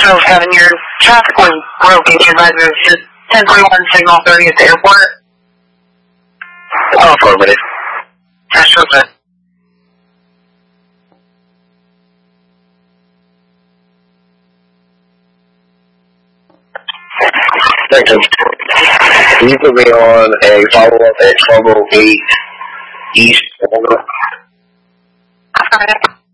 7, your traffic was broken. Your advisor was just 1041 signal 30 at the airport. Affirmative. That's okay. Thank you. Can you put me on a follow-up at 1208 East? Affirmative.